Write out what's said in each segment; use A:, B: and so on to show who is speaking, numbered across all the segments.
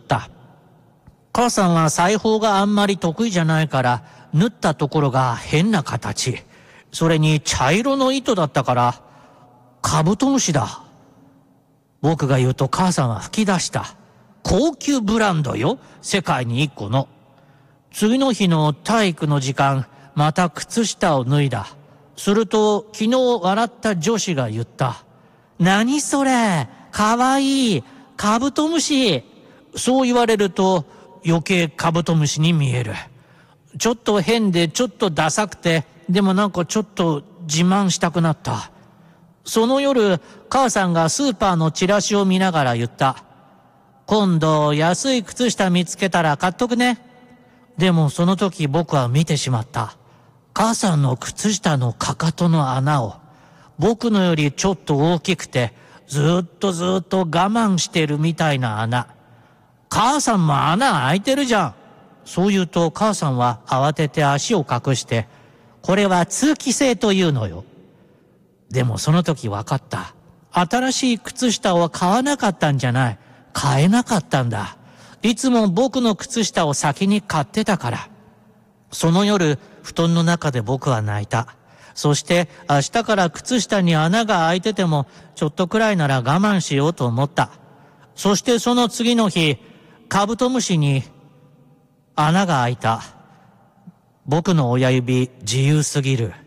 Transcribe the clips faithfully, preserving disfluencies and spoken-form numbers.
A: った。母さんは裁縫があんまり得意じゃないから縫ったところが変な形。それに茶色の糸だったからカブトムシだ。僕が言うと母さんは吹き出した。高級ブランドよ。世界に一個の。次の日の体育の時間、また靴下を脱いだ。すると昨日笑った女子が言った。何それ、かわいい、カブトムシ。そう言われると余計カブトムシに見える。ちょっと変でちょっとダサくて、でもなんかちょっと自慢したくなった。その夜、母さんがスーパーのチラシを見ながら言った。今度安い靴下見つけたら買っとくね。でもその時僕は見てしまった。母さんの靴下のかかとの穴を。僕のよりちょっと大きくて、ずっとずっと我慢してるみたいな穴。母さんも穴開いてるじゃん。そう言うと母さんは慌てて足を隠して、これは通気性というのよ。でもその時分かった。新しい靴下を買わなかったんじゃない。買えなかったんだ。いつも僕の靴下を先に買ってたから。その夜、布団の中で僕は泣いた。そして明日から靴下に穴が開いててもちょっとくらいなら我慢しようと思った。そしてその次の日、カブトムシに穴が開いた。僕の親指自由すぎる。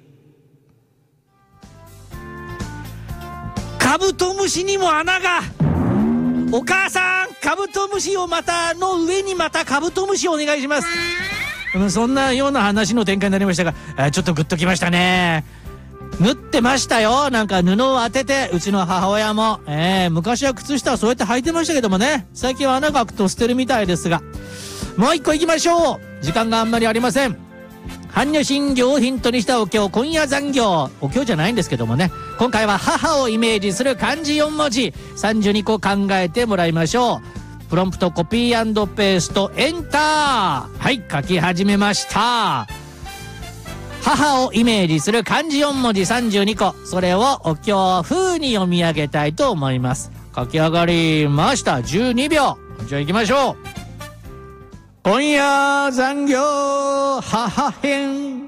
A: カブトムシにも穴が。お母さん、カブトムシをまたの上にまたカブトムシをお願いします。そんなような話の展開になりましたが、ちょっとグッときましたね。縫ってましたよ。なんか布を当てて、うちの母親も、えー、昔は靴下はそうやって履いてましたけどもね、最近は穴が開くと捨てるみたいですが、もう一個行きましょう。時間があんまりありません。般若心経をヒントにしたお経、今夜残業。お経じゃないんですけどもね、今回は母をイメージする漢字よん文字さんじゅうにこ考えてもらいましょう。プロンプトコピー&ペーストエンター。はい、書き始めました。母をイメージする漢字よん文字さんじゅうにこ、それをお経風に読み上げたいと思います。書き上がりました。じゅうにびょう。じゃあ行きましょう。今夜残業母編。